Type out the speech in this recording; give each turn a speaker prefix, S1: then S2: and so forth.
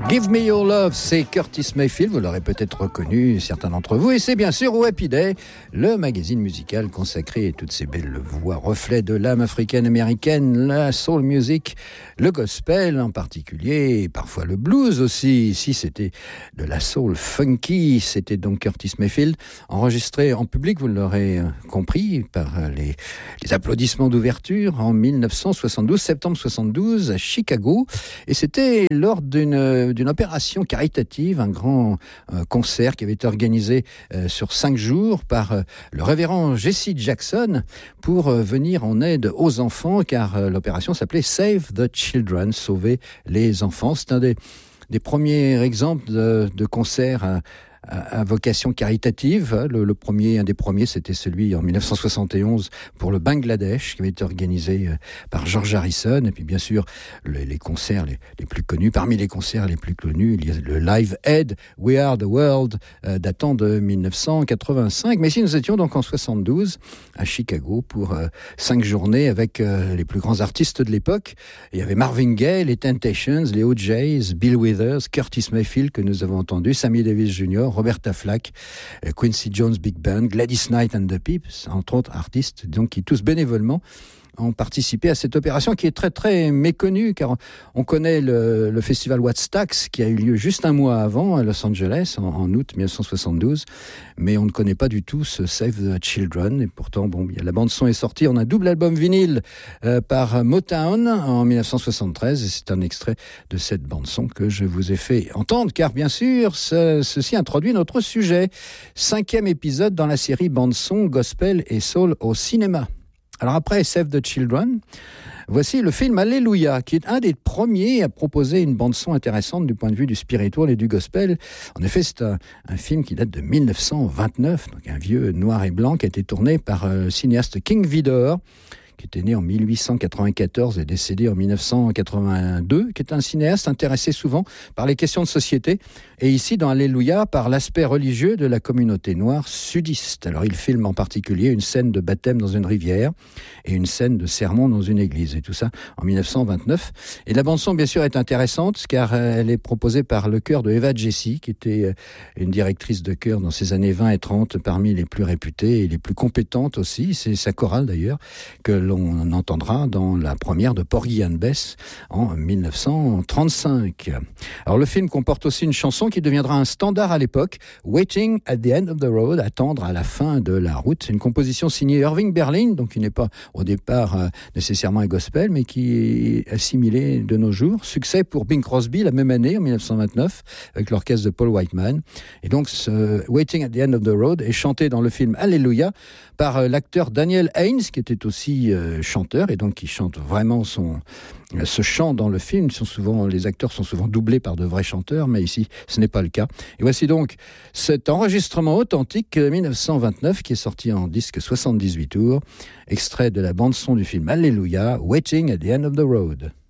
S1: Give Me Your Love, c'est Curtis Mayfield, vous l'aurez peut-être reconnu, certains d'entre vous, et c'est bien sûr Happy Day, le magazine musical consacré à toutes ces belles voix, reflets de l'âme africaine-américaine, la soul music, le gospel en particulier, et parfois le blues aussi. Ici, c'était de la soul funky, c'était donc Curtis Mayfield, enregistré en public, vous l'aurez compris, par les applaudissements d'ouverture en 1972, septembre 72, à Chicago, et c'était lors d'une opération caritative, un grand concert qui avait été organisé sur 5 jours par le révérend Jesse Jackson pour venir en aide aux enfants, car l'opération s'appelait Save the Children, sauver les enfants. C'est un des premiers exemples de concerts à vocation caritative. Un des premiers, c'était celui en 1971 pour le Bangladesh, qui avait été organisé par George Harrison. Et puis bien sûr, les concerts les plus connus. Parmi les concerts les plus connus, il y a le Live Aid, We Are the World, datant de 1985. Mais ici, nous étions donc en 72 à Chicago pour 5 journées avec les plus grands artistes de l'époque. Il y avait Marvin Gaye, les Temptations, les OJs, Bill Withers, Curtis Mayfield que nous avons entendu, Sammy Davis Jr., Roberta Flack, Quincy Jones Big Band, Gladys Knight and the Pips, entre autres artistes, donc qui tous bénévolement ont participé à cette opération qui est très très méconnue, car on connaît le festival Woodstock qui a eu lieu juste un mois avant à Los Angeles en août 1972, mais on ne connaît pas du tout ce Save the Children. Et pourtant la bande son est sortie en un double album vinyle par Motown en 1973, et c'est un extrait de cette bande son que je vous ai fait entendre, car bien sûr ceci introduit notre sujet, 5e épisode dans la série bande son gospel et soul au cinéma. Alors après Save the Children, voici le film Alléluia, qui est un des premiers à proposer une bande-son intéressante du point de vue du spiritual et du gospel. En effet, c'est un film qui date de 1929, donc un vieux noir et blanc qui a été tourné par le cinéaste King Vidor, qui était né en 1894 et décédé en 1982, qui est un cinéaste intéressé souvent par les questions de société, et ici dans Alléluia par l'aspect religieux de la communauté noire sudiste. Alors il filme en particulier une scène de baptême dans une rivière et une scène de sermon dans une église, et tout ça en 1929. Et la bande-son bien sûr est intéressante car elle est proposée par le chœur de Eva Jessy, qui était une directrice de chœur dans ces années 20 et 30, parmi les plus réputées et les plus compétentes aussi. C'est sa chorale d'ailleurs que l'on entendra dans la première de Porgy and Bess en 1935. Alors le film comporte aussi une chanson qui deviendra un standard à l'époque, Waiting at the End of the Road, attendre à la fin de la route. C'est une composition signée Irving Berlin, donc qui n'est pas au départ nécessairement un gospel, mais qui est assimilé de nos jours. Succès pour Bing Crosby la même année, en 1929, avec l'orchestre de Paul Whiteman. Et donc ce Waiting at the End of the Road est chanté dans le film Alléluia par l'acteur Daniel Haynes, qui était aussi chanteur, et donc qui chante vraiment ce chant dans le film. Les acteurs sont souvent doublés par de vrais chanteurs, mais ici ce n'est pas le cas. Et voici donc cet enregistrement authentique 1929 qui est sorti en disque 78 tours, extrait de la bande son du film Alléluia, Waiting at the End of the Road.